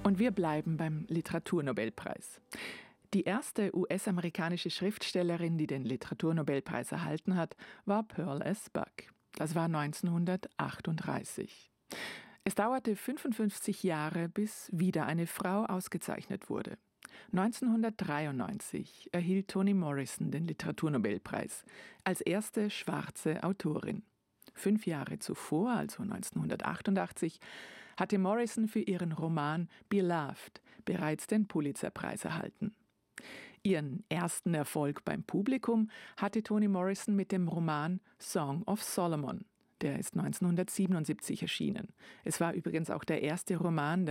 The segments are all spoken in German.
Und wir bleiben beim Literaturnobelpreis. Die erste US-amerikanische Schriftstellerin, die den Literaturnobelpreis erhalten hat, war Pearl S. Buck. Das war 1938. Es dauerte 55 Jahre, bis wieder eine Frau ausgezeichnet wurde. 1993 erhielt Toni Morrison den Literaturnobelpreis als erste schwarze Autorin. 5 Jahre zuvor, also 1988, hatte Morrison für ihren Roman Beloved bereits den Pulitzerpreis erhalten. Ihren ersten Erfolg beim Publikum hatte Toni Morrison mit dem Roman Song of Solomon. Der ist 1977 erschienen. Es war übrigens auch der erste Roman, der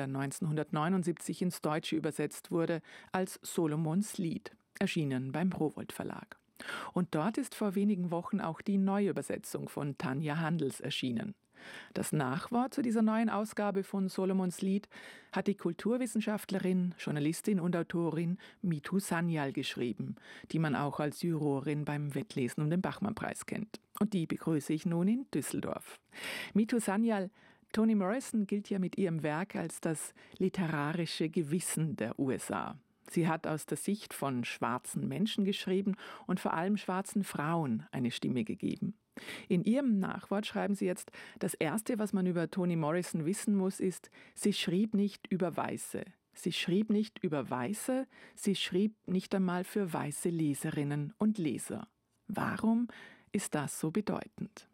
1979 ins Deutsche übersetzt wurde, als Solomons Lied, erschienen beim Rowohlt Verlag. Und dort ist vor wenigen Wochen auch die Neuübersetzung von Tanja Handels erschienen. Das Nachwort zu dieser neuen Ausgabe von Solomons Lied hat die Kulturwissenschaftlerin, Journalistin und Autorin Mitu Sanyal geschrieben, die man auch als Jurorin beim Wettlesen um den Bachmann-Preis kennt. Und die begrüße ich nun in Düsseldorf. Mitu Sanyal, Toni Morrison gilt ja mit ihrem Werk als das literarische Gewissen der USA. Sie hat aus der Sicht von schwarzen Menschen geschrieben und vor allem schwarzen Frauen eine Stimme gegeben. In ihrem Nachwort schreiben Sie jetzt, das Erste, was man über Toni Morrison wissen muss, ist, sie schrieb nicht über Weiße. Sie schrieb nicht über Weiße, sie schrieb nicht einmal für weiße Leserinnen und Leser. Warum ist das so bedeutend?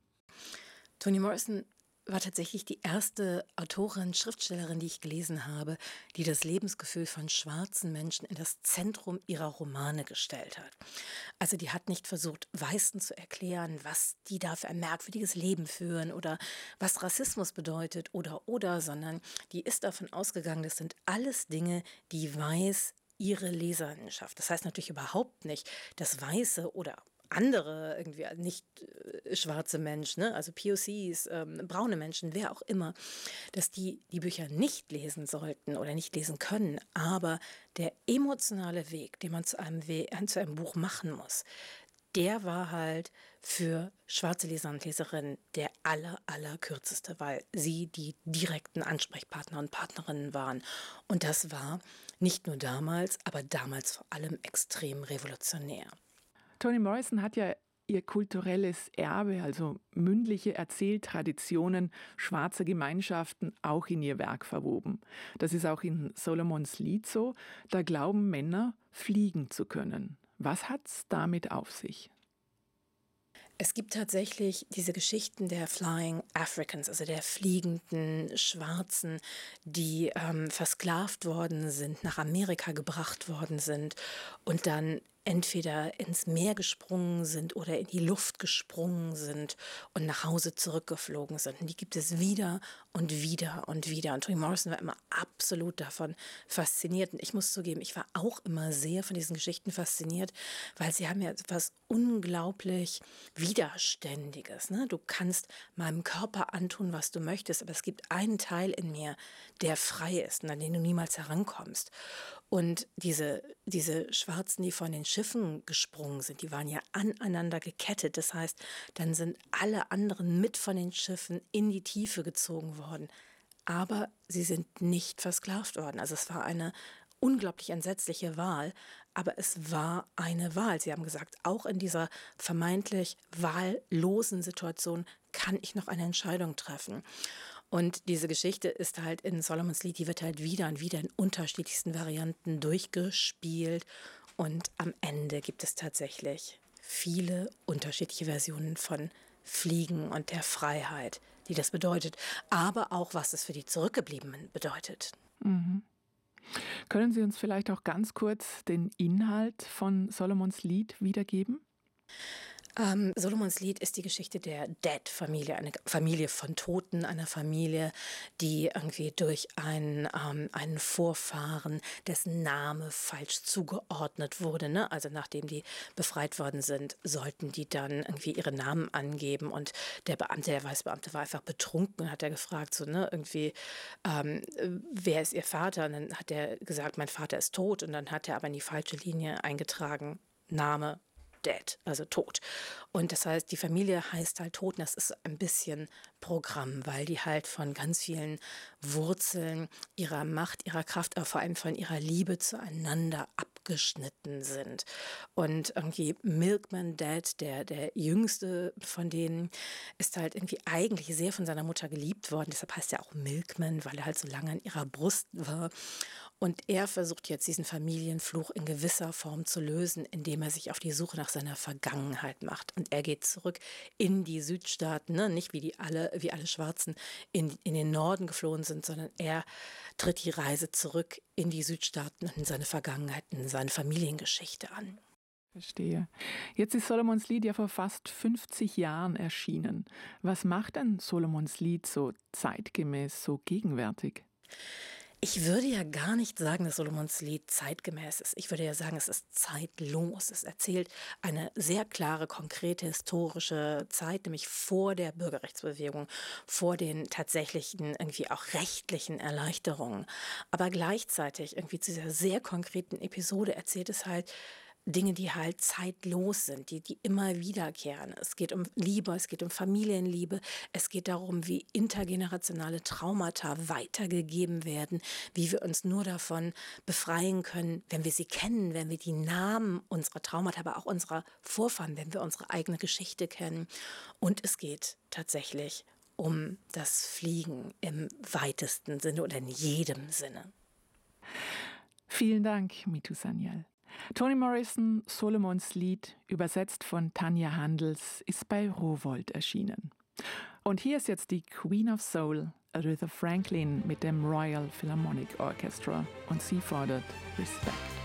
Toni Morrison war tatsächlich die erste Autorin, Schriftstellerin, die ich gelesen habe, die das Lebensgefühl von schwarzen Menschen in das Zentrum ihrer Romane gestellt hat. Also die hat nicht versucht, Weißen zu erklären, was die da für ein merkwürdiges Leben führen oder was Rassismus bedeutet oder, sondern die ist davon ausgegangen, das sind alles Dinge, die weiß ihre Leserinnen schafft. Das heißt natürlich überhaupt nicht, dass Weiße oder andere irgendwie nicht schwarze Menschen, ne? Also POCs, braune Menschen, wer auch immer, dass die Bücher nicht lesen sollten oder nicht lesen können. Aber der emotionale Weg, den man zu einem Buch machen muss, der war halt für schwarze Leser und Leserinnen der allerkürzeste, weil sie die direkten Ansprechpartner und Partnerinnen waren. Und das war nicht nur damals, aber damals vor allem extrem revolutionär. Toni Morrison hat ja ihr kulturelles Erbe, also mündliche Erzähltraditionen schwarzer Gemeinschaften, auch in ihr Werk verwoben. Das ist auch in Solomons Lied so. Da glauben Männer, fliegen zu können. Was hat's damit auf sich? Es gibt tatsächlich diese Geschichten der Flying Africans, also der fliegenden Schwarzen, die versklavt worden sind, nach Amerika gebracht worden sind und dann entweder ins Meer gesprungen sind oder in die Luft gesprungen sind und nach Hause zurückgeflogen sind. Und die gibt es wieder und wieder und wieder. Und Toni Morrison war immer absolut davon fasziniert. Und ich muss zugeben, ich war auch immer sehr von diesen Geschichten fasziniert, weil sie haben ja etwas unglaublich Widerständiges. Ne? Du kannst meinem Körper antun, was du möchtest, aber es gibt einen Teil in mir, der frei ist und an den du niemals herankommst. Und diese Schwarzen, die von den Schiffen gesprungen sind, die waren ja aneinander gekettet. Das heißt, dann sind alle anderen mit von den Schiffen in die Tiefe gezogen worden. Aber sie sind nicht versklavt worden. Also es war eine unglaublich entsetzliche Wahl, aber es war eine Wahl. Sie haben gesagt, auch in dieser vermeintlich wahllosen Situation kann ich noch eine Entscheidung treffen. Und diese Geschichte ist halt in Solomons Lied, die wird halt wieder und wieder in unterschiedlichsten Varianten durchgespielt. Und am Ende gibt es tatsächlich viele unterschiedliche Versionen von Fliegen und der Freiheit, die das bedeutet, aber auch, was es für die Zurückgebliebenen bedeutet. Mhm. Können Sie uns vielleicht auch ganz kurz den Inhalt von Solomons Lied wiedergeben? Solomons Lied ist die Geschichte der Dead-Familie, eine Familie von Toten, einer Familie, die irgendwie durch einen Vorfahren, dessen Name falsch zugeordnet wurde. Ne? Also nachdem die befreit worden sind, sollten die dann irgendwie ihre Namen angeben und der Weißbeamte war einfach betrunken und hat er gefragt, so, ne, irgendwie, wer ist Ihr Vater? Und dann hat er gesagt, mein Vater ist tot und dann hat er aber in die falsche Linie eingetragen, Name dead, also tot. Und das heißt, die Familie heißt halt tot. Und das ist ein bisschen Programm, weil die halt von ganz vielen Wurzeln ihrer Macht, ihrer Kraft, aber vor allem von ihrer Liebe zueinander abgeschnitten sind. Und irgendwie Milkman Dad, der jüngste von denen, ist halt irgendwie eigentlich sehr von seiner Mutter geliebt worden. Deshalb heißt er auch Milkman, weil er halt so lange an ihrer Brust war. Und er versucht jetzt diesen Familienfluch in gewisser Form zu lösen, indem er sich auf die Suche nach seiner Vergangenheit macht. Und er geht zurück in die Südstaaten, ne? Nicht wie alle Schwarzen in den Norden geflohen sind, sondern er tritt die Reise zurück in die Südstaaten und in seine Vergangenheit, in seine Familiengeschichte an. Verstehe. Jetzt ist Solomons Lied ja vor fast 50 Jahren erschienen. Was macht denn Solomons Lied so zeitgemäß, so gegenwärtig? Ich würde ja gar nicht sagen, dass Solomons Lied zeitgemäß ist. Ich würde ja sagen, es ist zeitlos. Es erzählt eine sehr klare, konkrete historische Zeit, nämlich vor der Bürgerrechtsbewegung, vor den tatsächlichen, irgendwie auch rechtlichen Erleichterungen. Aber gleichzeitig irgendwie zu dieser sehr konkreten Episode erzählt es halt Dinge, die halt zeitlos sind, die immer wiederkehren. Es geht um Liebe, es geht um Familienliebe, es geht darum, wie intergenerationale Traumata weitergegeben werden, wie wir uns nur davon befreien können, wenn wir sie kennen, wenn wir die Namen unserer Traumata, aber auch unserer Vorfahren, wenn wir unsere eigene Geschichte kennen. Und es geht tatsächlich um das Fliegen im weitesten Sinne oder in jedem Sinne. Vielen Dank, Mitu Sanyal. Toni Morrison, Solomons Lied, übersetzt von Tanja Handels, ist bei Rowohlt erschienen. Und hier ist jetzt die Queen of Soul, Aretha Franklin, mit dem Royal Philharmonic Orchestra. Und sie fordert Respekt.